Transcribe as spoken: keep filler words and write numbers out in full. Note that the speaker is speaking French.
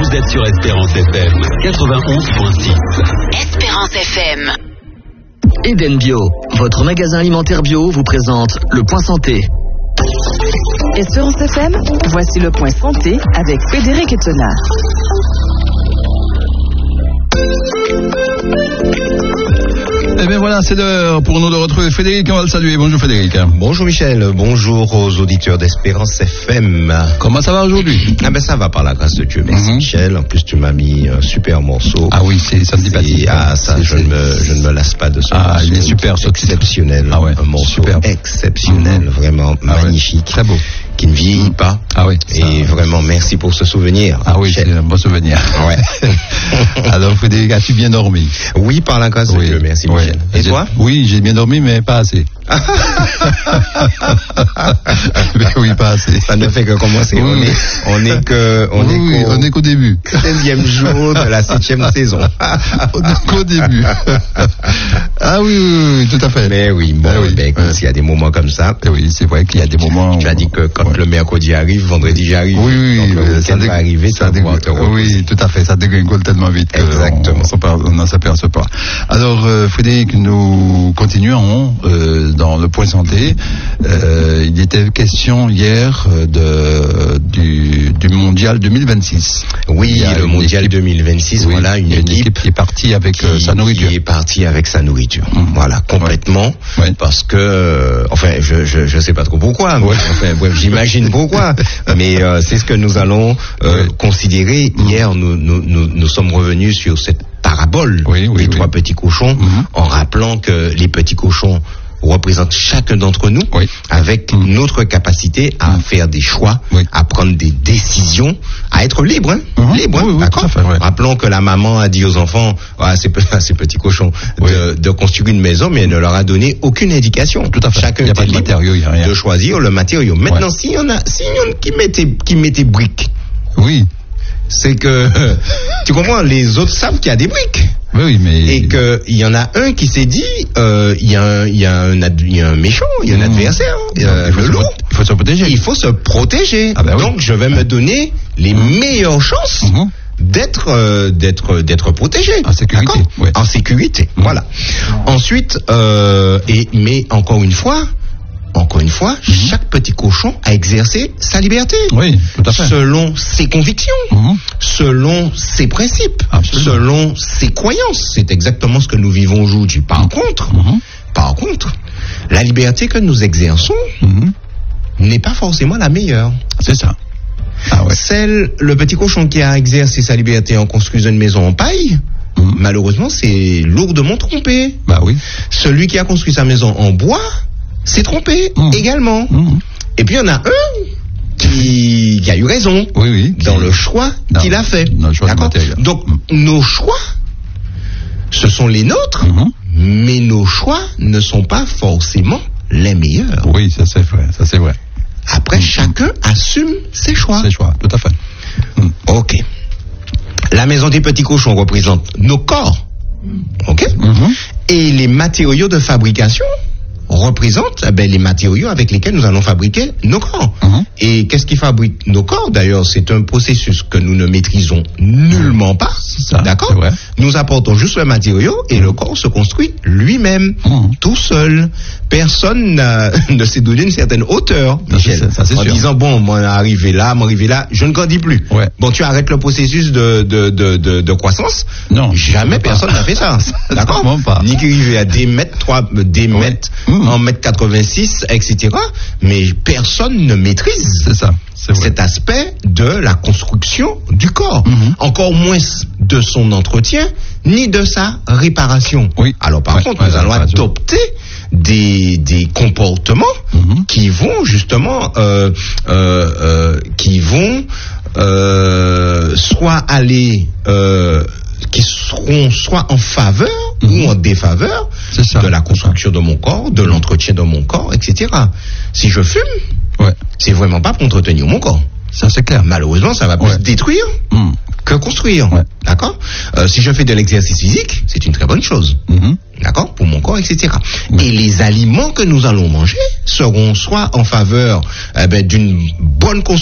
Vous êtes sur Espérance F M quatre-vingt-onze virgule six. Espérance F M. Eden Bio, votre magasin alimentaire bio vous présente le Point Santé. Espérance F M, voici le Point Santé avec Frédéric Etena. Eh bien voilà, c'est l'heure pour nous de retrouver Frédéric. On va le saluer. Bonjour Frédéric. Bonjour Michel, bonjour aux auditeurs d'Espérance F M. Comment ça va aujourd'hui? Ah ben ça va par la grâce de Dieu, merci mm-hmm. Michel. En plus tu m'as mis un super morceau. Ah oui, c'est samedi passé. Ah ça, c'est, je, c'est... Ne me, je ne me lasse pas de ce ah, morceau. Il est super, exceptionnel. Ah ouais, un morceau super. exceptionnel, mm-hmm. vraiment ah magnifique. Ouais, très beau. Qui ne vieillit pas. Ah oui. Et ça, vraiment merci pour ce souvenir. Ah oui, Michel. C'est un bon souvenir. Ouais. Alors Frédéric, as-tu bien dormi? Oui, par la grâce de Dieu, merci Michel. Et j'ai... toi? Oui, j'ai bien dormi, mais pas assez. Ben oui, pas assez. Ça ne fait que commencer. Oui. On est, on est que, on oui, est oui, qu'au, on est qu'au début. quinzième jour de la septième saison. On est qu'au début. Ah oui, oui, oui, tout à fait. Mais oui, bon, ah oui, ben, écoute, s'il y a des moments comme ça. Oui, c'est vrai qu'il y a des moments. Tu, tu as dit que quand ouais. le mercredi arrive, vendredi j'arrive. Oui, oui, donc, le ça dég... va arriver, ça dég... Oui, tout à fait. Ça dégringole tellement vite. Exactement. On n'en s'aperçoit pas. Alors, euh, Frédéric, nous continuons euh, dans le Point Santé. Euh, il était question hier de, du, du mondial deux mille vingt-six. Oui, le mondial équipe, deux mille vingt-six, oui, voilà, une, une équipe, équipe qui est partie avec qui, euh, sa nourriture. Qui est partie avec sa nourriture. Mmh. Voilà, complètement. Ouais. Parce que, euh, enfin, je, je, je sais pas trop pourquoi, mais, ouais. enfin, bref, j'imagine pourquoi. Mais euh, c'est ce que nous allons euh, ouais. considérer. Mmh. Hier, nous, nous, nous, nous sommes revenus sur cette parabole oui, oui, des oui. trois petits cochons, mmh. en rappelant que les petits cochons représente chacun d'entre nous oui. avec mmh. notre capacité à mmh. faire des choix, oui. à prendre des décisions, à être libre, hein, mmh. libre, oui, hein, oui, d'accord. fait, ouais. Rappelons que la maman a dit aux enfants, ah, ces, ces petits cochons, oui. de, de construire une maison, mais elle ne leur a donné aucune indication. Tout à fait. Chacun il y a était pas de libre matériau, il y a rien. de choisir le matériau. Maintenant, ouais. s'il y en a, s'il y en a qui mettaient, qui mettaient briques, oui. c'est que tu comprends, les autres savent qu'il y a des briques. Oui, oui, mais et que il y en a un qui s'est dit, euh, il y a un, il y a un, il y a un méchant, il y a un mmh. adversaire, euh, le loup. Il faut se protéger. Il faut se protéger. Ah ben oui. Donc je vais me donner les mmh. meilleures chances mmh. d'être, euh, d'être, d'être protégé. En sécurité. Ouais. En sécurité. Mmh. Voilà. Ensuite, euh, et mais encore une fois. Encore une fois, mmh. chaque petit cochon a exercé sa liberté. Oui, tout à fait. Selon ses convictions, mmh. selon ses principes, absolument. Selon ses croyances. C'est exactement ce que nous vivons aujourd'hui. Par mmh. contre, mmh. par contre, la liberté que nous exerçons mmh. n'est pas forcément la meilleure. C'est ça. Ah ouais. Celle, le petit cochon qui a exercé sa liberté en construisant une maison en paille, mmh. malheureusement, c'est lourdement trompé. Bah oui. Celui qui a construit sa maison en bois s'est trompé mmh. également. Mmh. Et puis il y en a un qui, qui a eu raison oui, oui, dans qui... le choix non, qu'il a fait. Dans le choix D'accord. Donc mmh. nos choix, ce sont les nôtres, mmh. mais nos choix ne sont pas forcément les meilleurs. Oui, ça c'est vrai, ça c'est vrai. Après, mmh. chacun assume ses choix. Ses choix, tout à fait. Mmh. Ok. La maison des petits cochons représente nos corps. Ok. Mmh. Et les matériaux de fabrication représente eh ben, les matériaux avec lesquels nous allons fabriquer nos corps. Mmh. Et qu'est-ce qui fabrique nos corps? D'ailleurs, c'est un processus que nous ne maîtrisons nullement pas. Ça, d'accord. Nous apportons juste le matériau et mmh. le corps se construit lui-même, mmh. tout seul. Personne ne s'est donné une certaine hauteur, Michel, ça, ça, c'est en sûr. disant bon, moi arrivé là, moi arrivé là, je ne grandis plus. Ouais. Bon, tu arrêtes le processus de de de de, de croissance. Non, jamais personne n'a fait ça. D'accord. Pas. Ni qui arrivait à des mètres, trois, des ouais. mètres. Mmh. En mètre quatre-vingt-six, et cetera. Mais personne ne maîtrise c'est ça, c'est cet aspect de la construction du corps. Mm-hmm. Encore moins de son entretien, ni de sa réparation. Oui. Alors par ouais, contre, ouais, nous allons réparation. adopter des, des comportements mm-hmm. qui vont justement, euh, euh, euh, qui vont euh, soit aller... Euh, qui seront soit en faveur mmh. ou en défaveur ça, de la construction de mon corps, de l'entretien de mon corps, et cetera. Si je fume, ouais. c'est vraiment pas pour entretenir mon corps. Ça, c'est clair. Malheureusement, ça va plus ouais. détruire mmh. que construire. Ouais. D'accord. Euh, si je fais de l'exercice physique, c'est une très bonne chose. Mmh. D'accord, pour mon corps, et cetera. Mmh. Et les aliments que nous allons manger seront soit en faveur eh ben, d'une bonne construction